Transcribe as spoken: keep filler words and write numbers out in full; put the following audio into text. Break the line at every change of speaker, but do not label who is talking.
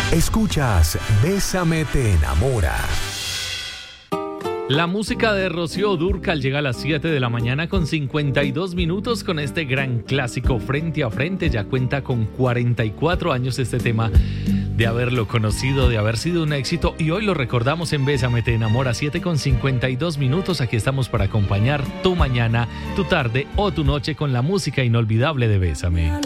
Escuchas Bésame te enamora.
La música de Rocío Dúrcal llega a las siete de la mañana con cincuenta y dos minutos con este gran clásico Frente a Frente. Ya cuenta con cuarenta y cuatro años este tema de haberlo conocido, de haber sido un éxito, y hoy lo recordamos en Bésame te enamora. Siete con cincuenta y dos minutos. Aquí estamos para acompañar tu mañana, tu tarde o tu noche con la música inolvidable de Bésame.